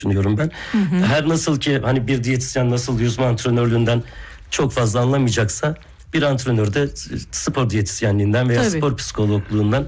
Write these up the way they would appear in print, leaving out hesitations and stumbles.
düşünüyorum ben. Her nasıl ki hani bir diyetisyen nasıl yüzme antrenörlüğünden çok fazla anlamayacaksa, bir antrenör de spor diyetisyenliğinden veya Tabii. spor psikologluğundan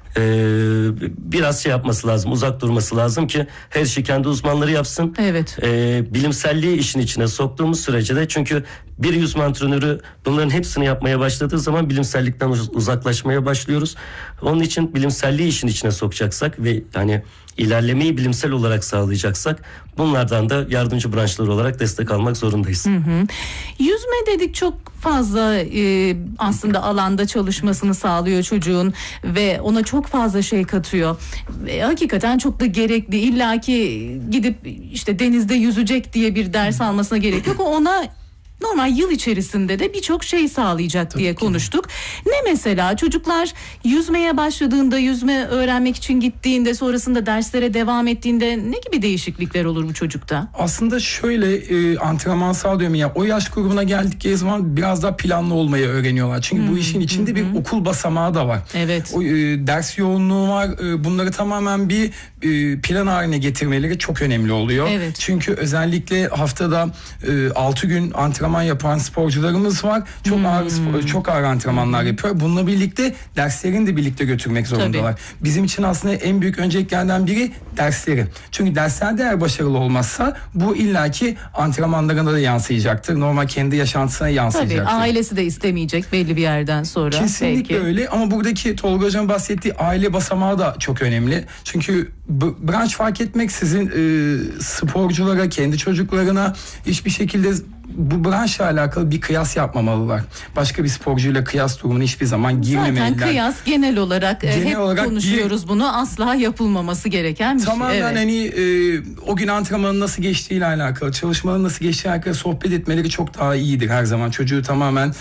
biraz şey yapması lazım, uzak durması lazım ki her işi kendi uzmanları yapsın. Evet. Bilimselliği işin içine soktuğumuz sürece de, çünkü bir yüzme antrenörü bunların hepsini yapmaya başladığı zaman bilimsellikten uzaklaşmaya başlıyoruz. Onun için bilimselliği işin içine sokacaksak ve hani ilerlemeyi bilimsel olarak sağlayacaksak, bunlardan da yardımcı branşlar olarak destek almak zorundayız. Yüzme dedik, çok fazla aslında alanda çalışmasını sağlıyor çocuğun ve ona çok fazla şey katıyor. Hakikaten çok da gerekli. İlla ki gidip işte denizde yüzecek diye bir ders almasına gerek yok. Ona normal yıl içerisinde de birçok şey sağlayacak diye konuştuk. Ne mesela çocuklar yüzmeye başladığında, yüzme öğrenmek için gittiğinde, sonrasında derslere devam ettiğinde ne gibi değişiklikler olur bu çocukta? Aslında şöyle antrenmansal diyorum ya, o yaş grubuna geldikleri zaman biraz daha planlı olmayı öğreniyorlar. Çünkü bu işin içinde bir okul basamağı da var. Evet. O ders yoğunluğu var. Bunları tamamen bir plan haline getirmeleri çok önemli oluyor. Evet. Çünkü özellikle haftada 6 gün antrenman yapan sporcularımız var. Çok ağır antrenmanlar yapıyor. Bununla birlikte derslerini de birlikte götürmek zorundalar. Bizim için aslında en büyük önceliklerden biri dersleri. Çünkü derslerde eğer başarılı olmazsa bu illaki antrenmanlarına da yansıyacaktır. Normal kendi yaşantısına yansıyacaktır. Tabii, ailesi de istemeyecek belli bir yerden sonra. Kesinlikle belki. öyle, ama buradaki Tolga Hoca'nın bahsettiği aile basamağı da çok önemli. Çünkü branş fark etmeksizin sporculara, kendi çocuklarına hiçbir şekilde bu branşla alakalı bir kıyas yapmamalılar. Başka bir sporcuyla kıyas durumuna hiçbir zaman girmemeliler. Zaten kıyas genel olarak hep olarak konuşuyoruz bunu. Asla yapılmaması gereken bir tamamen şey. Evet. hani o gün antrenmanın nasıl geçtiğiyle alakalı, çalışmanın nasıl geçtiğiyle alakalı sohbet etmeleri çok daha iyidir her zaman. Çocuğu tamamen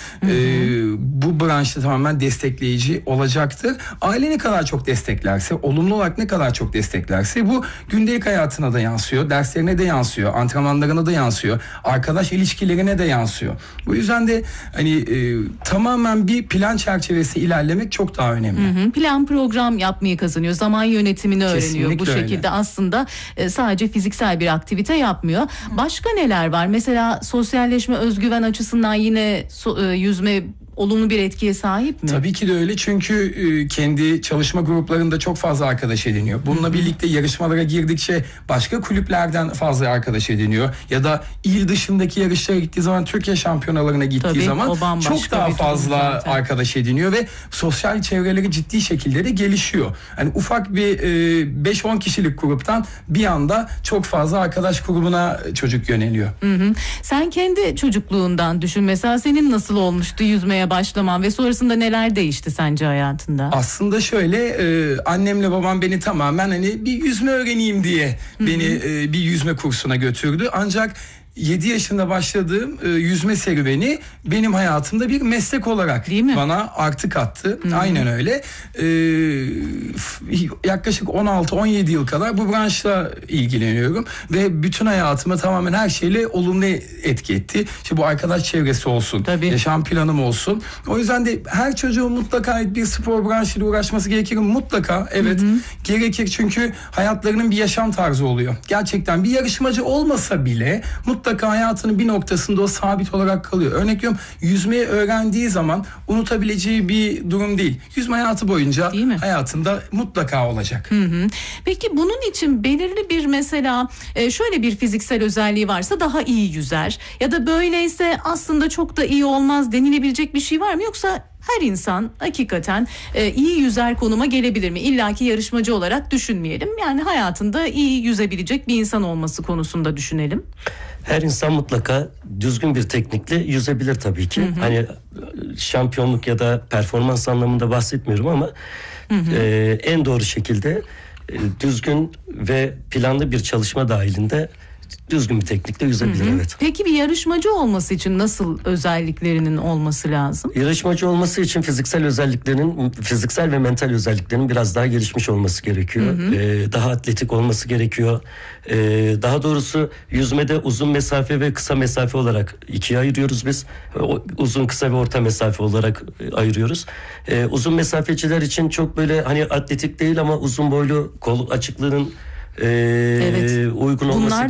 bu branşta tamamen destekleyici olacaktır. Aile ne kadar çok desteklerse, olumlu olarak ne kadar çok desteklerse bu gündelik hayatına da yansıyor, derslerine de yansıyor, antrenmanlarına da yansıyor, arkadaş ilişkilerine de yansıyor. Bu yüzden de hani tamamen bir plan çerçevesi ilerlemek çok daha önemli. Plan program yapmayı kazanıyor. Zaman yönetimini öğreniyor. Kesinlikle Bu şekilde öyle. aslında sadece fiziksel bir aktivite yapmıyor. Başka neler var? Mesela sosyalleşme, özgüven açısından yine yüzme olumlu bir etkiye sahip mi? Tabii ki de öyle, çünkü kendi çalışma gruplarında çok fazla arkadaş ediniyor. Bununla birlikte yarışmalara girdikçe başka kulüplerden fazla arkadaş ediniyor. Ya da il dışındaki yarışlara gittiği zaman, Türkiye şampiyonalarına gittiği zaman çok daha fazla arkadaş ediniyor ve sosyal çevreleri ciddi şekilde de gelişiyor. Hani ufak bir 5-10 kişilik gruptan bir anda çok fazla arkadaş grubuna çocuk yöneliyor. Sen kendi çocukluğundan düşün. Mesela senin nasıl olmuştu yüzmeye başlaman ve sonrasında neler değişti sence hayatında? Aslında şöyle, annemle babam beni tamamen hani bir yüzme öğreneyim diye beni bir yüzme kursuna götürdü. Ancak 7 yaşında başladığım yüzme serüveni benim hayatımda bir meslek olarak bana artı kattı. Aynen öyle. Yaklaşık 16-17 yıl kadar bu branşla ilgileniyorum ve bütün hayatıma tamamen her şeyle olumlu etki etti. İşte bu arkadaş çevresi olsun, yaşam planım olsun. O yüzden de her çocuğun mutlaka bir spor branşıyla uğraşması gerekir. Mutlaka gerekir, çünkü hayatlarının bir yaşam tarzı oluyor. Gerçekten bir yarışmacı olmasa bile mutlaka hayatının bir noktasında o sabit olarak kalıyor. Örnek veriyorum, yüzmeyi öğrendiği zaman unutabileceği bir durum değil. Yüzme hayatı boyunca hayatında mutlaka olacak. Peki bunun için belirli bir, mesela şöyle bir fiziksel özelliği varsa daha iyi yüzer ya da böyleyse aslında çok da iyi olmaz denilebilecek bir şey var mı? Yoksa her insan hakikaten iyi yüzer konuma gelebilir mi? İlla ki yarışmacı olarak düşünmeyelim. Yani hayatında iyi yüzebilecek bir insan olması konusunda düşünelim. Her insan mutlaka düzgün bir teknikle yüzebilir tabii ki. Hani şampiyonluk ya da performans anlamında bahsetmiyorum ama en doğru şekilde düzgün ve planlı bir çalışma dahilinde düzgün bir teknikle yüzebilir. Evet. Peki bir yarışmacı olması için nasıl özelliklerinin olması lazım? Yarışmacı olması için fiziksel ve mental özelliklerinin biraz daha gelişmiş olması gerekiyor. Daha atletik olması gerekiyor. Daha doğrusu yüzmede uzun mesafe ve kısa mesafe olarak ikiye ayırıyoruz biz. Uzun, kısa ve orta mesafe olarak ayırıyoruz. Uzun mesafeciler için çok böyle hani atletik değil ama uzun boylu, kol açıklığının Evet. uygun olması Bunlar